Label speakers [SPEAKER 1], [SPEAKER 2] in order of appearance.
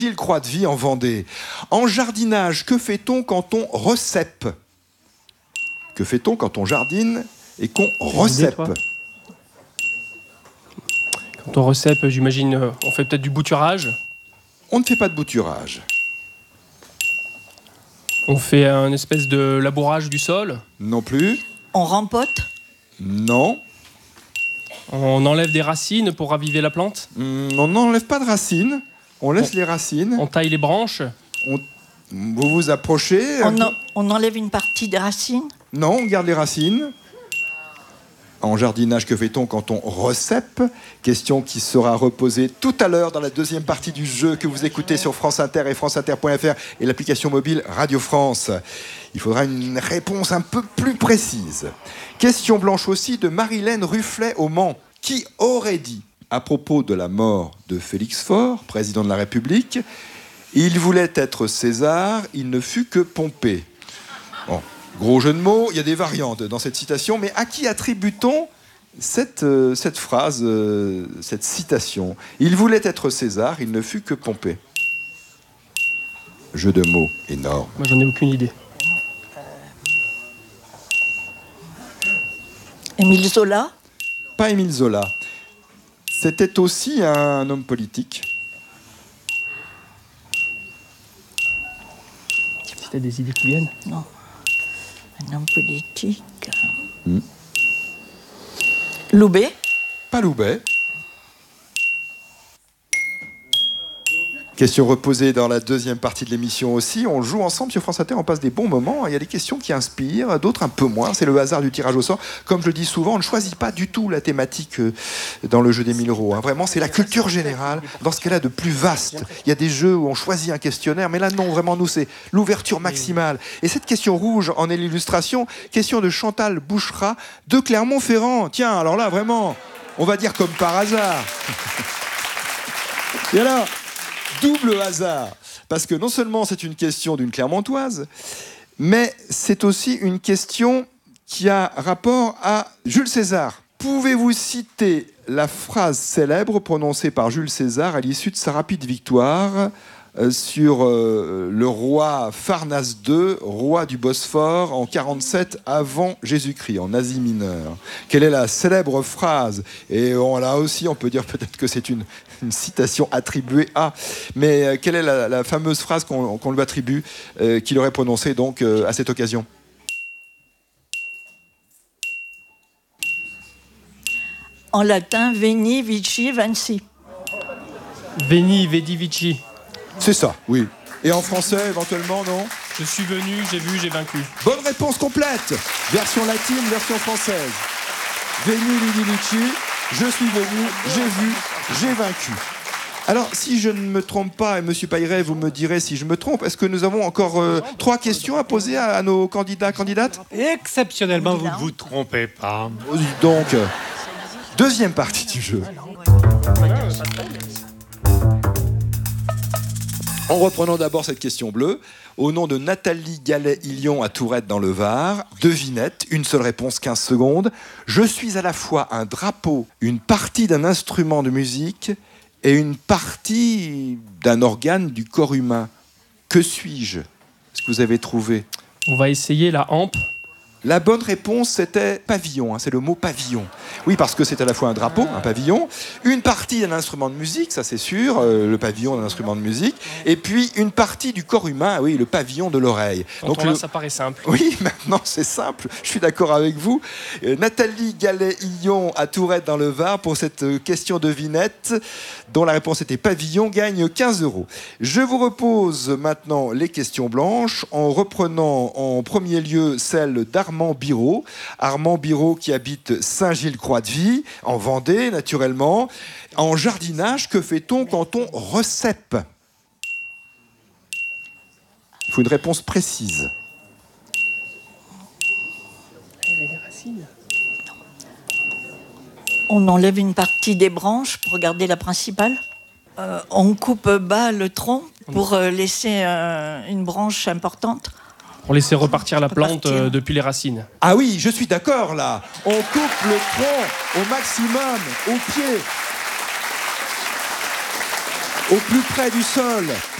[SPEAKER 1] Gilles Croix-de-Vie en Vendée. En jardinage, que fait-on quand on recèpe? Que fait-on quand on jardine et qu'on recèpe?
[SPEAKER 2] Quand on recèpe, j'imagine, on fait peut-être du bouturage.
[SPEAKER 1] On ne fait pas de bouturage.
[SPEAKER 2] On fait un espèce de labourage du sol.
[SPEAKER 1] Non plus.
[SPEAKER 3] On rempote?
[SPEAKER 1] Non.
[SPEAKER 2] On enlève des racines pour raviver la plante.
[SPEAKER 1] On n'enlève pas de racines. On laisse les racines.
[SPEAKER 2] On taille les branches.
[SPEAKER 1] Vous vous approchez.
[SPEAKER 3] On enlève une partie des racines?
[SPEAKER 1] Non, on garde les racines. En jardinage, que fait-on quand on recèpe? Question qui sera reposée tout à l'heure dans la deuxième partie du jeu que vous écoutez sur France Inter et franceinter.fr et l'application mobile Radio France. Il faudra une réponse un peu plus précise. Question blanche aussi de Marilène Rufflet au Mans, qui aurait dit, à propos de la mort de Félix Faure, président de la République, « Il voulait être César, il ne fut que Pompée ». Bon. Gros jeu de mots, il y a des variantes dans cette citation, mais à qui attribue-t-on cette phrase, cette citation? Il voulait être César, il ne fut que Pompée. Jeu de mots énorme.
[SPEAKER 2] Moi, j'en ai aucune idée.
[SPEAKER 3] Émile Zola?
[SPEAKER 1] Pas Émile Zola. C'était aussi un homme politique.
[SPEAKER 2] T'as des idées qui viennent?
[SPEAKER 3] Non. Un homme politique. Loubet?
[SPEAKER 1] Pas Loubet. Question reposée dans la deuxième partie de l'émission aussi. On joue ensemble sur France Inter, on passe des bons moments. Il y a des questions qui inspirent, d'autres un peu moins. C'est le hasard du tirage au sort. Comme je le dis souvent, on ne choisit pas du tout la thématique dans le jeu des 1000 euros. Vraiment, c'est la culture générale dans ce qu'elle a de plus vaste. Il y a des jeux où on choisit un questionnaire, mais là non, vraiment, nous, c'est l'ouverture maximale. Et cette question rouge en est l'illustration. Question de Chantal Bouchera de Clermont-Ferrand. Tiens, alors là, vraiment, on va dire comme par hasard. Et alors, double hasard, parce que non seulement c'est une question d'une Clermontoise, mais c'est aussi une question qui a rapport à Jules César. Pouvez-vous citer la phrase célèbre prononcée par Jules César à l'issue de sa rapide victoire sur le roi Pharnace II, roi du Bosphore, en 47 avant Jésus-Christ, en Asie mineure? Quelle est la célèbre phrase? Et là aussi, on peut dire peut-être que c'est une citation attribuée à... Mais quelle est la fameuse phrase qu'on lui attribue, qu'il aurait prononcée donc à cette occasion?
[SPEAKER 3] En latin, Veni, Vici, Vinci.
[SPEAKER 2] Veni, Vidi, Vici.
[SPEAKER 1] C'est ça, oui. Et en français, éventuellement, non?
[SPEAKER 2] Je suis venu, j'ai vu, j'ai vaincu.
[SPEAKER 1] Bonne réponse complète. Version latine, version française. Veni, Vidi, Vici. Je suis venu, j'ai vu, j'ai vaincu. Alors, si je ne me trompe pas, et Monsieur Pailleret, vous me direz si je me trompe, est-ce que nous avons encore 3 questions à poser à nos candidats, candidates?
[SPEAKER 4] Exceptionnellement, vous ne vous trompez pas.
[SPEAKER 1] Donc, deuxième partie du jeu. En reprenant d'abord cette question bleue, au nom de Nathalie Gallet-Illion à Tourette dans le Var, devinette, une seule réponse, 15 secondes. Je suis à la fois un drapeau, une partie d'un instrument de musique et une partie d'un organe du corps humain. Que suis-je? Est-ce que vous avez trouvé?
[SPEAKER 2] On va essayer la hampe.
[SPEAKER 1] La bonne réponse, c'était pavillon, c'est le mot pavillon. Oui, parce que c'est à la fois un drapeau, un pavillon, une partie d'un instrument de musique, ça c'est sûr, le pavillon d'un instrument de musique, et puis une partie du corps humain, oui, le pavillon de l'oreille.
[SPEAKER 2] Donc là, ça paraît simple.
[SPEAKER 1] Oui, maintenant c'est simple, je suis d'accord avec vous. Nathalie Gallet-Illion à Tourette dans le Var pour cette question devinette, dont la réponse était pavillon, gagne 15 euros. Je vous repose maintenant les questions blanches, en reprenant en premier lieu celle d'Armand Biraud. Armand Biraud qui habite Saint-Gilles-Croix-de-Vie, en Vendée, naturellement. En jardinage, que fait-on quand on recèpe? Il faut une réponse précise.
[SPEAKER 3] On enlève une partie des branches pour garder la principale. On coupe bas le tronc pour laisser une branche importante.
[SPEAKER 2] Pour laisser repartir la plante depuis les racines.
[SPEAKER 1] Ah oui, je suis d'accord là. On coupe le tronc au maximum, au pied. au plus près du sol.